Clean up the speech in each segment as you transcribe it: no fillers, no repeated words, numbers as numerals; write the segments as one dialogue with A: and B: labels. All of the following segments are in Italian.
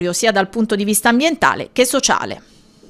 A: sia dal punto di vista ambientale che sociale.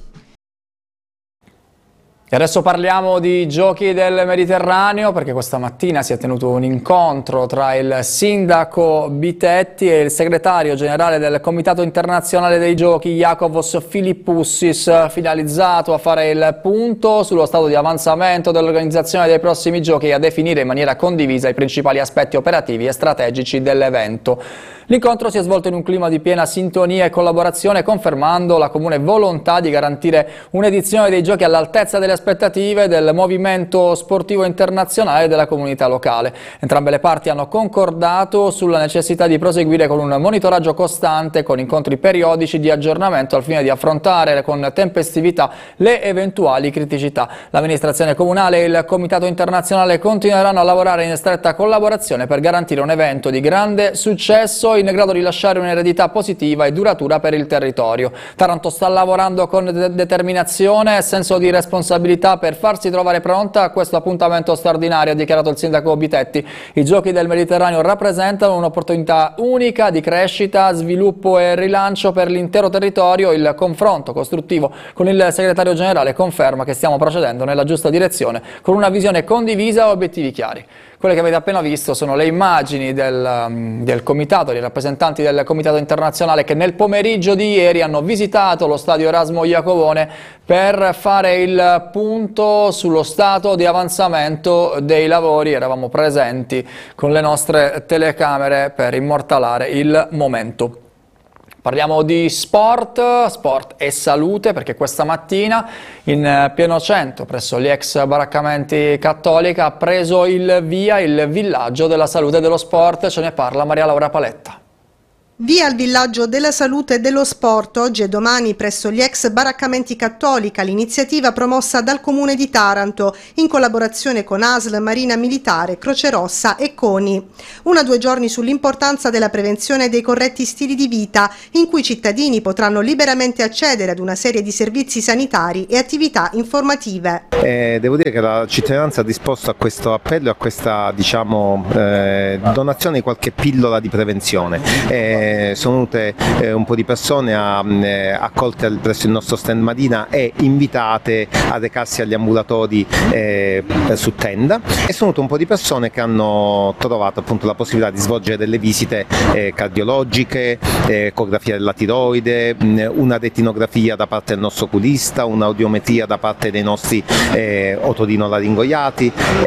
B: E adesso parliamo di Giochi del Mediterraneo, perché questa mattina si è tenuto un incontro tra il sindaco Bitetti e il segretario generale del Comitato Internazionale dei Giochi, Iakovos Filipoussis, finalizzato a fare il punto sullo stato di avanzamento dell'organizzazione dei prossimi Giochi e a definire in maniera condivisa i principali aspetti operativi e strategici dell'evento. L'incontro si è svolto in un clima di piena sintonia e collaborazione, confermando la comune volontà di garantire un'edizione dei Giochi all'altezza delle aspettative del movimento sportivo internazionale e della comunità locale. Entrambe le parti hanno concordato sulla necessità di proseguire con un monitoraggio costante, con incontri periodici di aggiornamento al fine di affrontare con tempestività le eventuali criticità. L'amministrazione comunale e il Comitato internazionale continueranno a lavorare in stretta collaborazione per garantire un evento di grande successo in grado di lasciare un'eredità positiva e duratura per il territorio. Taranto sta lavorando con determinazione e senso di responsabilità per farsi trovare pronta a questo appuntamento straordinario, ha dichiarato il sindaco Bitetti. I Giochi del Mediterraneo rappresentano un'opportunità unica di crescita, sviluppo e rilancio per l'intero territorio. Il confronto costruttivo con il segretario generale conferma che stiamo procedendo nella giusta direzione con una visione condivisa e obiettivi chiari. Quelle che avete appena visto sono le immagini del comitato, dei rappresentanti del Comitato internazionale che nel pomeriggio di ieri hanno visitato lo stadio Erasmo Iacovone per fare il punto sullo stato di avanzamento dei lavori. Eravamo presenti con le nostre telecamere per immortalare il momento. Parliamo di sport e salute, perché questa mattina in pieno centro, presso gli ex baraccamenti Cattolica, ha preso il via il villaggio della salute e dello sport. Ce ne parla Maria Laura Paletta.
C: Via al villaggio della salute e dello sport, oggi e domani presso gli ex baraccamenti Cattolica, l'iniziativa promossa dal Comune di Taranto in collaborazione con ASL, Marina Militare, Croce Rossa e CONI. 1 a 2 giorni sull'importanza della prevenzione dei corretti stili di vita, in cui i cittadini potranno liberamente accedere ad una serie di servizi sanitari e attività informative.
D: Devo dire che la cittadinanza ha disposto a questo appello, a questa donazione di qualche pillola di prevenzione. Sono venute un po' di persone accolte presso il nostro stand Madina e invitate a recarsi agli ambulatori su tenda, e sono venute un po' di persone che hanno trovato appunto la possibilità di svolgere delle visite cardiologiche, ecografia della tiroide, una retinografia da parte del nostro oculista, un'audiometria da parte dei nostri otorinolaringoiati,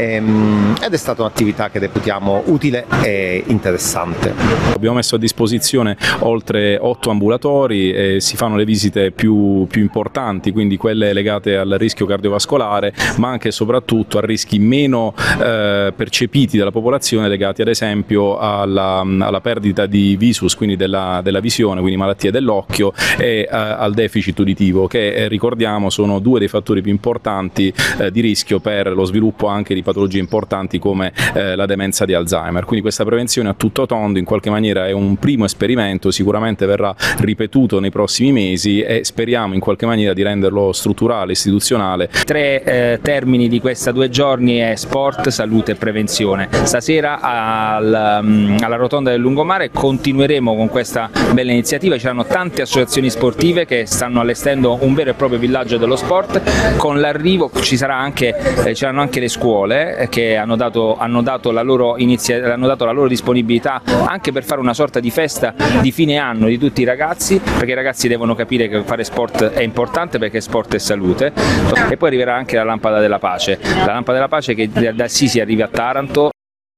D: ed è stata un'attività che reputiamo utile e interessante.
E: Abbiamo messo a disposizione oltre 8 ambulatori e si fanno le visite più importanti, quindi quelle legate al rischio cardiovascolare, ma anche e soprattutto a rischi meno percepiti dalla popolazione, legati ad esempio alla perdita di visus, quindi della visione, quindi malattie dell'occhio, e al deficit uditivo, che ricordiamo sono 2 dei fattori più importanti di rischio per lo sviluppo anche di patologie importanti come la demenza di Alzheimer. Quindi questa prevenzione a tutto tondo in qualche maniera è un primo esperimento, sicuramente verrà ripetuto nei prossimi mesi e speriamo in qualche maniera di renderlo strutturale, istituzionale.
F: 3 termini di questi 2 giorni è sport, salute e prevenzione. Stasera alla Rotonda del Lungomare continueremo con questa bella iniziativa, ci saranno tante associazioni sportive che stanno allestendo un vero e proprio villaggio dello sport. Con l'arrivo ci saranno anche le scuole che hanno dato la loro disponibilità anche per fare una sorta di festa di fine anno di tutti i ragazzi, perché i ragazzi devono capire che fare sport è importante, perché sport è salute. E poi arriverà anche la lampada della pace, che da Assisi arriva a Taranto.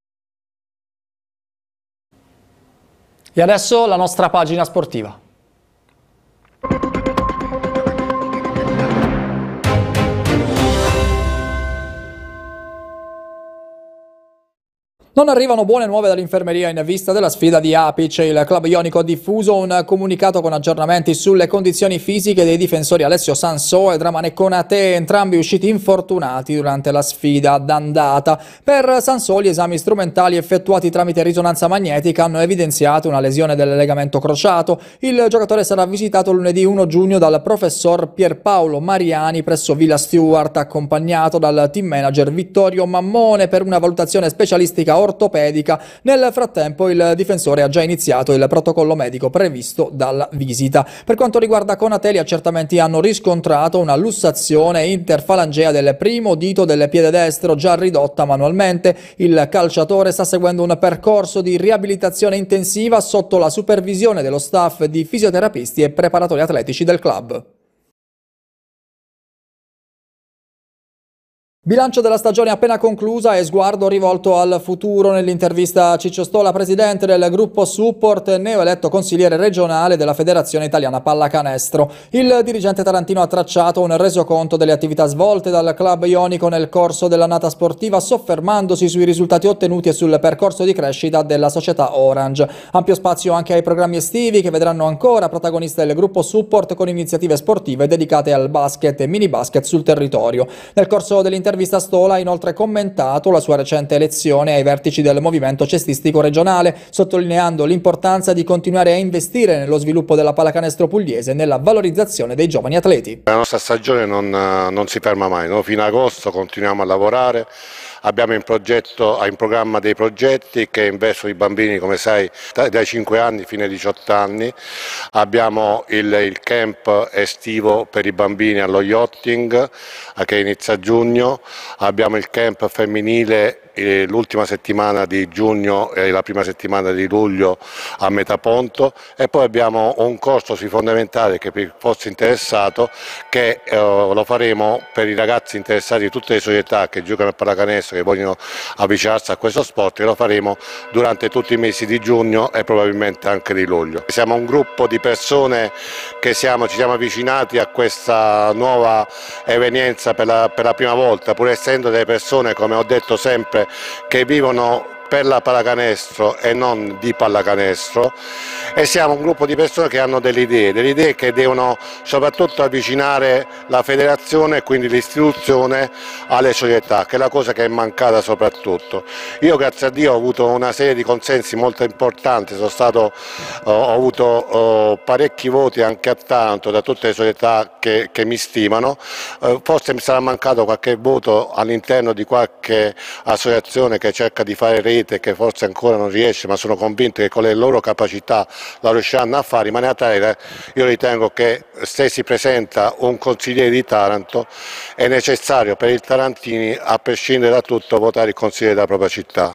B: E adesso la nostra pagina sportiva. Non arrivano buone nuove dall'infermeria in vista della sfida di Apice. Il club ionico ha diffuso un comunicato con aggiornamenti sulle condizioni fisiche dei difensori Alessio Sansò e Dramane Konate, entrambi usciti infortunati durante la sfida d'andata. Per Sansò gli esami strumentali effettuati tramite risonanza magnetica hanno evidenziato una lesione del legamento crociato. Il giocatore sarà visitato lunedì 1 giugno dal professor Pierpaolo Mariani presso Villa Stewart, accompagnato dal team manager Vittorio Mammone per una valutazione specialistica ortopedica. Nel frattempo il difensore ha già iniziato il protocollo medico previsto dalla visita. Per quanto riguarda Konate, gli accertamenti hanno riscontrato una lussazione interfalangea del primo dito del piede destro, già ridotta manualmente. Il calciatore sta seguendo un percorso di riabilitazione intensiva sotto la supervisione dello staff di fisioterapisti e preparatori atletici del club. Bilancio della stagione appena conclusa e sguardo rivolto al futuro. Nell'intervista a Ciccio Stola, presidente del gruppo Support, neoeletto consigliere regionale della Federazione Italiana Pallacanestro. Il dirigente tarantino ha tracciato un resoconto delle attività svolte dal club ionico nel corso dell'annata sportiva, soffermandosi sui risultati ottenuti e sul percorso di crescita della società Orange. Ampio spazio anche ai programmi estivi che vedranno ancora protagonista il gruppo Support con iniziative sportive dedicate al basket e mini basket sul territorio. Nel corso dell'intervista Stola ha inoltre commentato la sua recente elezione ai vertici del movimento cestistico regionale, sottolineando l'importanza di continuare a investire nello sviluppo della pallacanestro pugliese e nella valorizzazione dei giovani atleti.
G: La nostra stagione non si ferma mai, no? Fino ad agosto continuiamo a lavorare. Abbiamo in programma dei progetti che investono i bambini, come sai, dai 5 anni fino ai 18 anni. Abbiamo il camp estivo per i bambini allo yachting che inizia a giugno. Abbiamo il camp femminile l'ultima settimana di giugno e la prima settimana di luglio a Metaponto, e poi abbiamo un corso sui fondamentali che per fosse interessato, che lo faremo per i ragazzi interessati di tutte le società che giocano a pallacanestro, che vogliono avvicinarsi a questo sport, e lo faremo durante tutti i mesi di giugno e probabilmente anche di luglio. Siamo un gruppo di persone che ci siamo avvicinati a questa nuova evenienza per la prima volta, pur essendo delle persone, come ho detto sempre, che vivono per la pallacanestro e non di pallacanestro, e siamo un gruppo di persone che hanno delle idee che devono soprattutto avvicinare la federazione e quindi l'istituzione alle società, che è la cosa che è mancata soprattutto. Io, grazie a Dio, ho avuto una serie di consensi molto importanti, ho avuto parecchi voti anche a Taranto da tutte le società che mi stimano. Forse mi sarà mancato qualche voto all'interno di qualche associazione che cerca di fare rete, che forse ancora non riesce, ma sono convinto che con le loro capacità la riusciranno a fare. In maniera tale, io ritengo che se si presenta un consigliere di Taranto è necessario per i tarantini, a prescindere da tutto, votare il consigliere della propria città.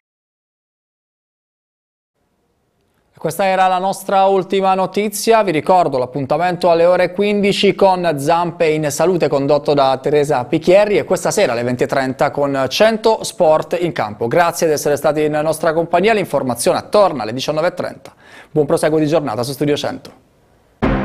B: Questa era la nostra ultima notizia. Vi ricordo l'appuntamento alle ore 15 con Zampe in Salute, condotto da Teresa Picchieri, e questa sera alle 20:30 con 100 Sport in campo. Grazie di essere stati in nostra compagnia. L'informazione torna alle 19:30. Buon proseguo di giornata su Studio 100.